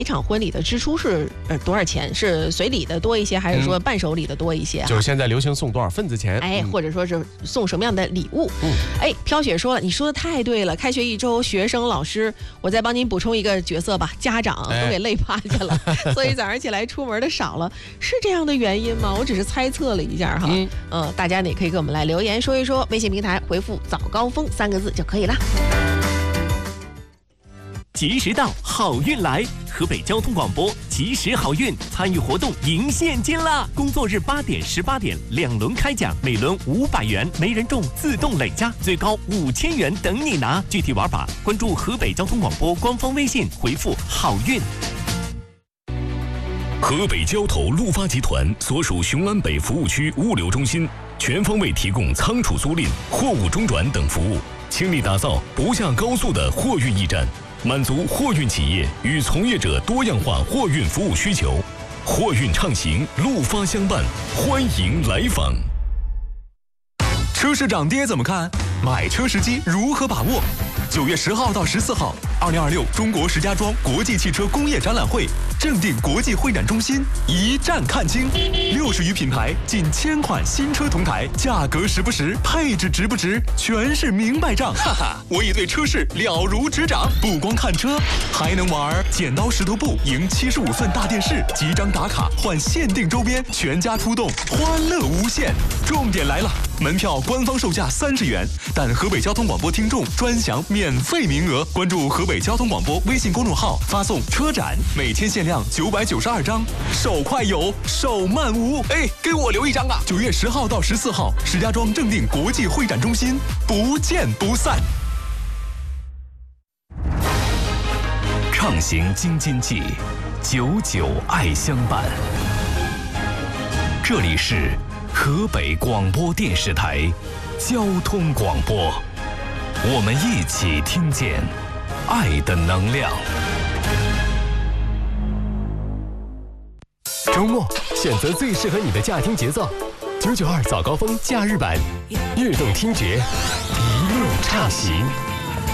一场婚礼的支出是多少钱？是随礼的多一些，还是说伴手礼的多一些？ 就是现在流行送多少份子钱？ 或者说是送什么样的礼物？飘雪说了，你说的太对了。开学1周，学生、老师，我再帮您补充一个角色吧，家长都给累趴下了，所以早上起来出门的少了，是这样的原因吗？我只是猜测了一下哈。大家呢也可以给我们来留言说一说，微信平台回复早高峰3个字就可以了。 及时到，好运来！河北交通广播及时好运参与活动赢现金啦！工作日8点、18点2轮开奖，每轮500元，没人中自动累加，最高5000元等你拿。具体玩法关注河北交通广播官方微信，回复好运。 河北交投陆发集团所属雄安北服务区物流中心，全方位提供仓储租赁、货物中转等服务，倾力打造不下高速的货运驿站，满足货运企业与从业者多样化货运服务需求。货运畅行，陆发相伴，欢迎来访。 车市涨跌怎么看？买车时机如何把握？9月10号到14号，2026中国石家庄国际汽车工业展览会正定国际会展中心一站看清，60余品牌，近1000款新车同台，价格实不实，配置值不值，全是明白账。哈哈，我已对车市了如指掌。不光看车，还能玩剪刀石头布，赢75寸大电视，几张打卡换限定周边，全家出动，欢乐无限。重点来了，门票官方售价30元，但河北交通广播听众专享免费名额。关注河北交通广播微信公众号，发送车展，每天限量992张，手快有，手慢无。给我留一张啊！9月10号到14号，石家庄正定国际会展中心，不见不散。 畅行京津冀，久久爱相伴。这里是河北广播电视台交通广播，我们一起听见爱的能量。 周末选择最适合你的驾听节奏，992早高峰假日版，悦动听觉，一路畅行。